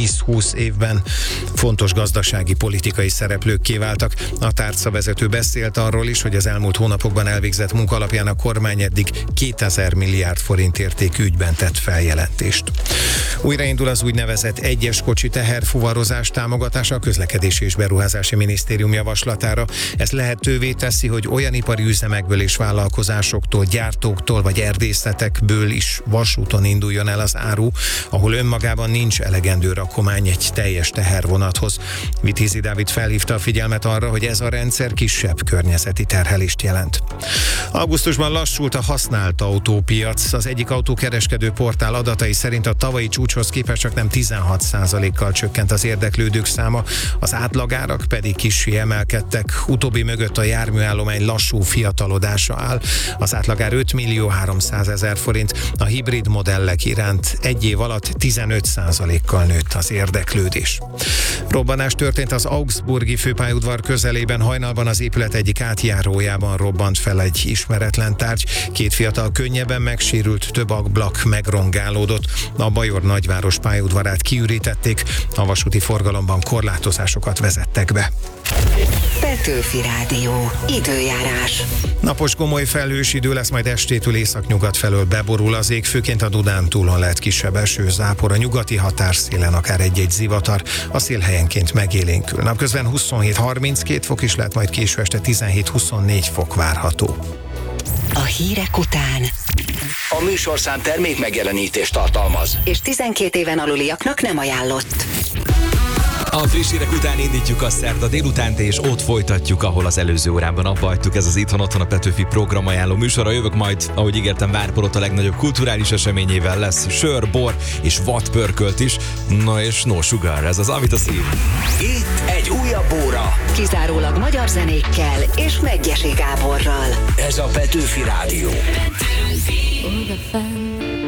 10-20 évben fontos gazdasági, politikai szereplőkké váltak. A tárcavezető beszélt arról is, hogy az elmúlt hónapokban elvégzett munka alapján a kormány eddig 2000 milliárd forint értékű ügyben tett feljelentést. Újraindul az úgynevezett egyes kocsi teherfuvarozás támogatása a Közlekedési és Beruházási Minisztérium javaslatára. Ez lehetővé teszi, hogy olyan ipari üzemekből és vállalkozásoktól, gyártóktól vagy erdészetekből is vasúton induljon el az áru, ahol önmagában nincs elegendő rakomány egy teljes tehervonathoz. Vitézi Dávid felhívta a figyelmet arra, hogy ez a rendszer kisebb környezeti terhelést jelent. Augusztusban lassult a használt autópiac. Az egyik autókereskedő portál adatai szerint a tavalyi csúcshoz képest csak nem 16%-kal csökkent az érdeklődők száma, az átlagárak pedig kissé emelkedtek. Utóbbi mögött a járműállomány lassú fiatalodása áll. Az átlagár 5.300.000 forint, a hibrid modellek iránt egy év alatt 15%-kal nőtt az érdeklődés. Robbanás történt az augsburgi főpályaudvar közelében, hajnalban az épület egyik átjárójában robbant fel egy ismeretlen tárgy. 2 fiatal könnyebben megsérült, több ablak megrongálódott. A Bajor nagyváros pályaudvarát kiürítették, a vasúti forgalomban korlátozásokat vezettek be. Petőfi Rádió. Időjárás. Napos, gomoly felhős idő lesz, majd estétől északnyugat felől beborul az ég, főként a Dunántúlon lehet kisebb esőzápor, a nyugati határszélen akár egy-egy zivatar, a szél helyenként megélénkül. Napközben 27-32 fok is lehet, majd késő este 17-24 fok várható. A hírek után A műsorszám termék megjelenítést tartalmaz, és 12 éven aluliaknak nem ajánlott. A friss hírek után indítjuk a szerda délutánt, és ott folytatjuk, ahol az előző órában abba hagytuk. Ez az Itthon Otthon a Petőfi programajánló műsora. Jövök majd, ahogy ígértem, Várpolot a legnagyobb kulturális eseményével. Lesz sör, bor és vadpörkölt is. Na és no sugar, ez az, amit a szív. itt egy újabb óra. Kizárólag magyar zenékkel és Meggyesi Gáborral. Ez a Petőfi Rádió. Odafenn